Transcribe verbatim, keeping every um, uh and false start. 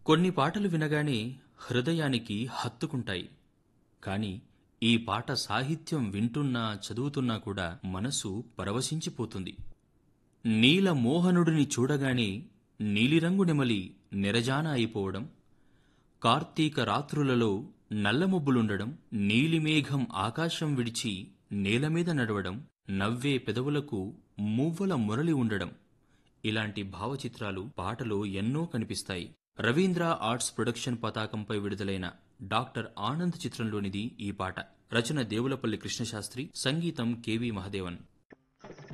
కొన్ని పాటలు వినగానే హృదయానికి హత్తుకుంటాయి. కాని ఈ పాట సాహిత్యం వింటున్నా చదువుతున్నా కూడా మనసు పరవశించిపోతుంది. నీల మోహనుడిని చూడగానే నీలిరంగు నెమలి నెరజాన అయిపోవడం, కార్తీక రాత్రులలో నల్లమొబ్బులుండడం, నీలిమేఘం ఆకాశం విడిచి నేలమీద నడవడం, నవ్వే పెదవులకు మువ్వల మురళి ఉండడం, ఇలాంటి భావచిత్రాలు పాటలో ఎన్నో కనిపిస్తాయి. రవీంద్ర ఆర్ట్స్ ప్రొడక్షన్ పతాకంపై విడుదలైన డాక్టర్ ఆనంద్ చిత్రంలోనిది ఈ పాట. రచన దేవులపల్లి కృష్ణశాస్త్రి, సంగీతం కెవి మహదేవన్.